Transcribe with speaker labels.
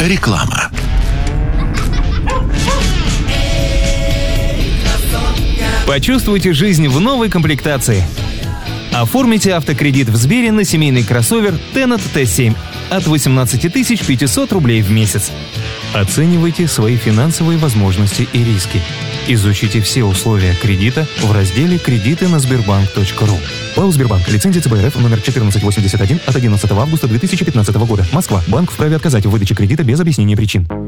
Speaker 1: Реклама.
Speaker 2: Почувствуйте жизнь в новой комплектации. Оформите автокредит в Сбере на семейный кроссовер Tennet T7 от 18 500 рублей в месяц. Оценивайте свои финансовые возможности и риски. Изучите все условия кредита в разделе «Кредиты на Сбербанк.ру». ПАО «Сбербанк». Лицензия ЦБРФ номер 1481 от 11 августа 2015 года. Москва. Банк вправе отказать в выдаче кредита без объяснения причин.